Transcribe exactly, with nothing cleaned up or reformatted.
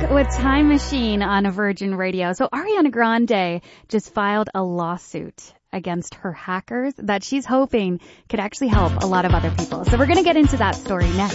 back with Time Machine on Virgin Radio. So Ariana Grande just filed a lawsuit against her hackers that she's hoping could actually help a lot of other people. So we're going to get into that story next.